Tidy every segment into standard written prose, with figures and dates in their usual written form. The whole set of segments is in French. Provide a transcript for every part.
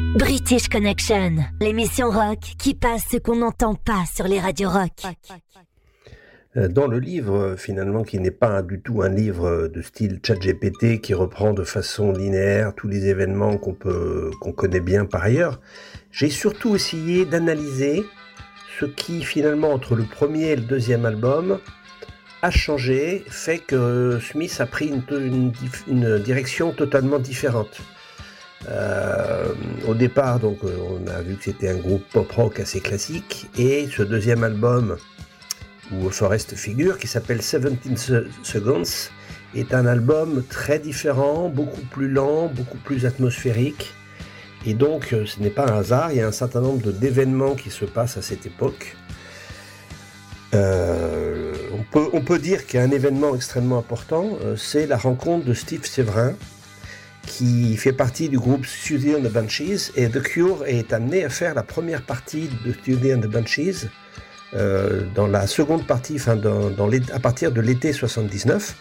British Connection, l'émission rock qui passe ce qu'on n'entend pas sur les radios rock. Dans le livre, finalement, qui n'est pas du tout un livre de style ChatGPT qui reprend de façon linéaire tous les événements qu'on connaît bien par ailleurs, j'ai surtout essayé d'analyser ce qui, finalement, entre le premier et le deuxième album, a changé, fait que Smith a pris une direction totalement différente. Au départ, donc, on a vu que c'était un groupe pop-rock assez classique, et ce deuxième album, où Forrest figure, qui s'appelle 17 Seconds, est un album très différent, beaucoup plus lent, beaucoup plus atmosphérique, et donc ce n'est pas un hasard, il y a un certain nombre d'événements qui se passent à cette époque. On peut dire qu'il y a un événement extrêmement important, c'est la rencontre de Steve Severin, qui fait partie du groupe Siouxsie and the Banshees, et The Cure est amené à faire la première partie de Siouxsie and the Banshees dans la seconde partie, à partir de l'été 79.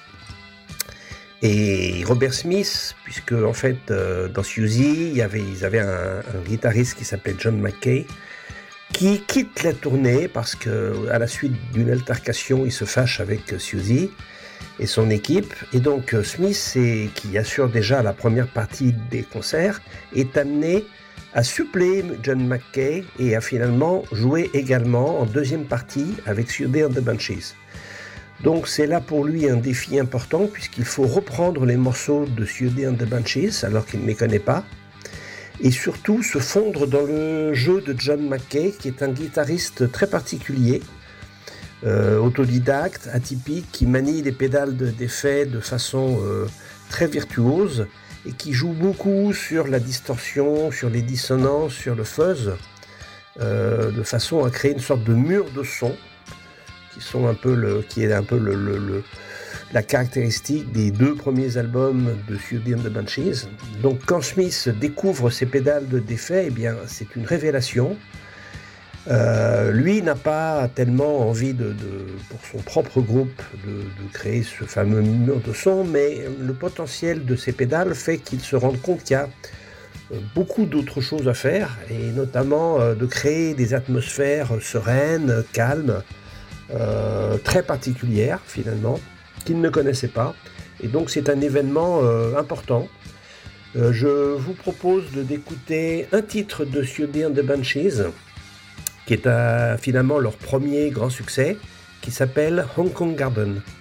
Et Robert Smith, puisque en fait dans Siouxsie, ils avaient un guitariste qui s'appelait John Mackay, qui quitte la tournée parce que à la suite d'une altercation, il se fâche avec Siouxsie et son équipe, et donc Smith, qui assure déjà la première partie des concerts, est amené à suppléer John Mackay et à finalement jouer également en deuxième partie avec Siouxsie and the Banshees. Donc c'est là pour lui un défi important, puisqu'il faut reprendre les morceaux de Siouxsie and the Banshees alors qu'il ne les connaît pas, et surtout se fondre dans le jeu de John Mackay, qui est un guitariste très particulier, autodidacte, atypique, qui manie les pédales d'effet de façon très virtuose et qui joue beaucoup sur la distorsion, sur les dissonances, sur le fuzz, de façon à créer une sorte de mur de son qui est un peu la caractéristique des deux premiers albums de Siouxsie and the Banshees. Donc quand Smith découvre ces pédales d'effet, eh bien c'est une révélation. Lui n'a pas tellement envie pour son propre groupe de créer ce fameux mur de son, mais le potentiel de ces pédales fait qu'il se rend compte qu'il y a beaucoup d'autres choses à faire, et notamment de créer des atmosphères sereines, calmes, très particulières finalement, qu'il ne connaissait pas. Et donc c'est un événement important. Je vous propose d'écouter un titre de Siouxsie and the Banshees, qui est finalement leur premier grand succès, qui s'appelle Hong Kong Garden.